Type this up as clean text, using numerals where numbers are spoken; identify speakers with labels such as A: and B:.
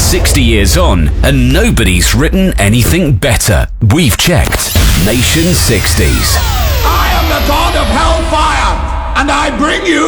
A: 60 years on, and nobody's written anything better. We've checked. Nation 60s.
B: I am the god of hellfire, and I bring you